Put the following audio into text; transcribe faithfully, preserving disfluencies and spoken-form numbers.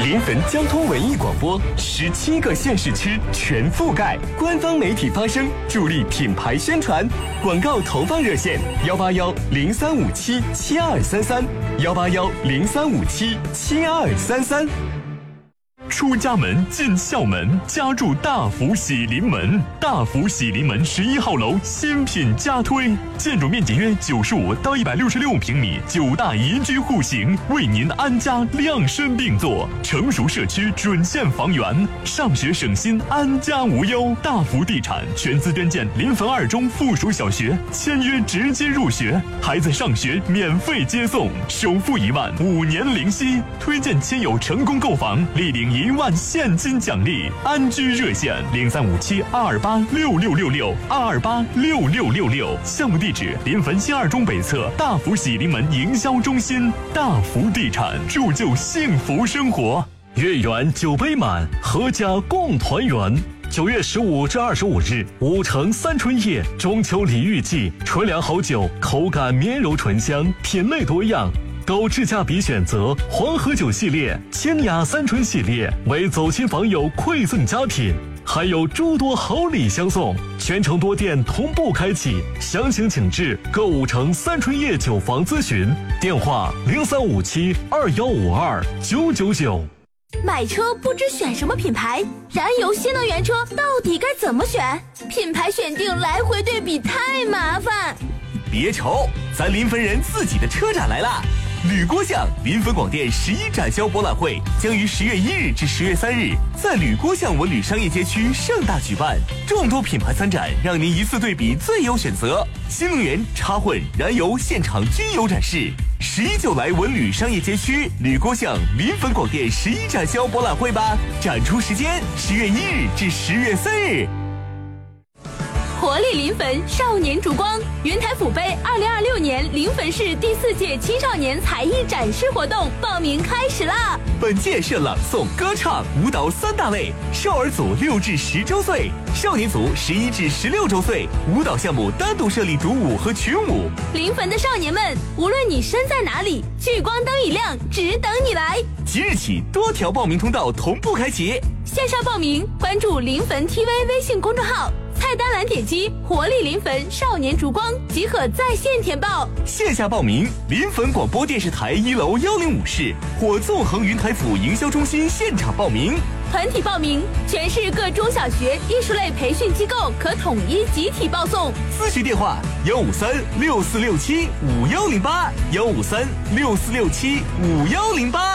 临汾交通文艺广播，十七个县市区全覆盖，官方媒体发声，助力品牌宣传。广告投放热线：幺八幺零三五七七二三三，幺八幺零三五七七二三三。 出家门进校门，家住大福喜临门。大福喜临门十一号楼新品加推，建筑面积约九十五到一百六十六平米，九大宜居户型，为您安家量身定做。成熟社区准线房源，上学省心，安家无忧。大福地产全资捐建临汾二中附属小学，签约直接入学，孩子上学免费接送，首付一万，五年零息。推荐亲友成功购房，立领一万现金奖励。安居热线零三五七二二八六六六六二二八六六六六。项目地址：临汾新二中北侧大福喜临门营销中心。大福地产，铸就幸福生活。 月圆酒杯满，阖家共团圆。九月十五至二十五日，五城三春夜中秋礼遇季，纯粮好酒，口感绵柔醇香，品类多样。购智驾比选择黄河酒系列、清雅三春系列，为走亲访友馈赠佳品，还有诸多好礼相送。全城多店同步开启，详情请至购五城三春夜酒房咨询，电话零三五七二幺五二九九九。 买车不知选什么品牌，燃油新能源车到底该怎么选？品牌选定来回对比太麻烦。 别愁，咱临汾人自己的车展来了！吕郭巷临汾广电十一展销博览会将于十月一日至十月三日在吕郭巷文旅商业街区盛大举办，众多品牌参展，让您一次对比最优选择。新能源、插混、燃油现场均有展示。十一就来文旅商业街区吕郭巷临汾广电十一展销博览会吧！展出时间：十月一日至十月三日。 活力临汾少年烛光云台府杯二零二六年临汾市第四届青少年才艺展示活动报名开始啦！ 本届设朗诵、歌唱、舞蹈三大类，少儿组六至十周岁，少年组十一至十六周岁。舞蹈项目单独设立独舞和群舞。 临汾的少年们，无论你身在哪里，聚光灯一亮，只等你来。 即日起，多条报名通道同步开启。 线上报名，关注临汾 T V 微信公众号。菜单栏点击活力临汾少年烛光即可在线填报。 线下报名，临汾广播电视台一楼幺零五室或纵横云台府营销中心现场报名。 团体报名，全市各中小学艺术类培训机构可统一集体报送。 咨询电话：幺五三六四六七五幺零八，幺五三六四六七五幺零八。